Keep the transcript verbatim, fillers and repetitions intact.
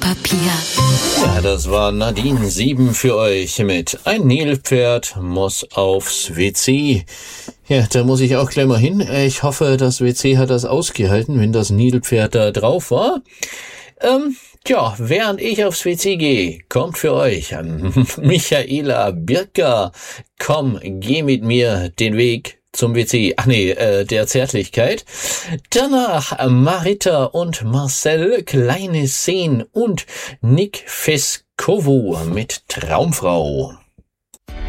Klopapier. Ja, das war Nadine sieben für euch mit Ein Nilpferd muss aufs W C. Ja, da muss ich auch gleich mal hin. Ich hoffe, das W C hat das ausgehalten, wenn das Nilpferd da drauf war. Ähm, tja, während ich aufs W C gehe, kommt für euch Michaela Birker. Komm, geh mit mir den Weg zum W C. Ach nee, äh, der Zärtlichkeit. Danach Marita und Marcel, Kleine Szenen und Nick Fescovo mit Traumfrau.